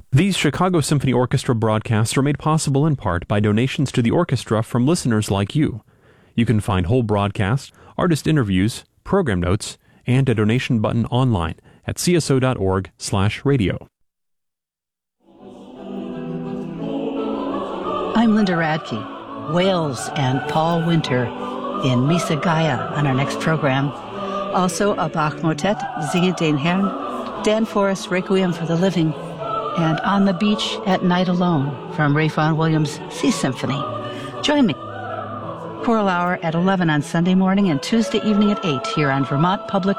These Chicago Symphony Orchestra broadcasts are made possible in part by donations to the orchestra from listeners like you. You can find whole broadcasts, artist interviews, program notes, and a donation button online at cso.org/radio. I'm Linda Radke. Wales and Paul Winter in Misa Gaia on our next program. Also a Bach motet, Singe den Herrn, Dan Forrest, Requiem for the Living, and On the Beach at Night Alone from Ralph Vaughan Williams' Sea Symphony. Join me. Choral Hour at 11 on Sunday morning and Tuesday evening at 8 here on Vermont Public